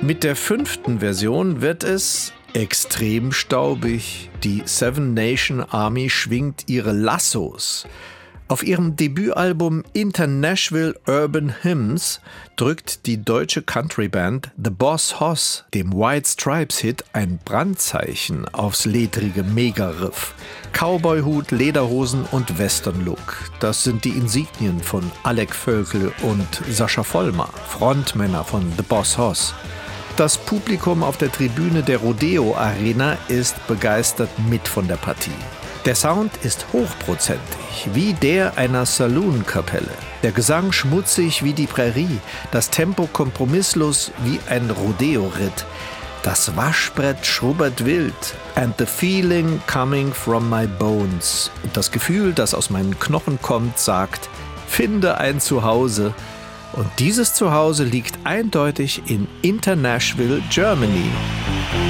Mit der 5. Version wird es extrem staubig. Die Seven Nation Army schwingt ihre Lassos. Auf ihrem Debütalbum International Urban Hymns drückt die deutsche Countryband The Boss Hoss dem White Stripes-Hit ein Brandzeichen aufs ledrige Mega-Riff. Cowboyhut, Lederhosen und Western-Look. Das sind die Insignien von Alec Völkel und Sascha Vollmar, Frontmänner von The Boss Hoss. Das Publikum auf der Tribüne der Rodeo Arena ist begeistert mit von der Partie. Der Sound ist hochprozentig, wie der einer Saloon-Kapelle. Der Gesang schmutzig wie die Prärie, das Tempo kompromisslos wie ein Rodeo-Ritt. Das Waschbrett schrubbert wild. And the feeling coming from my bones. Und das Gefühl, das aus meinen Knochen kommt, sagt, finde ein Zuhause. Und dieses Zuhause liegt eindeutig in International, Germany.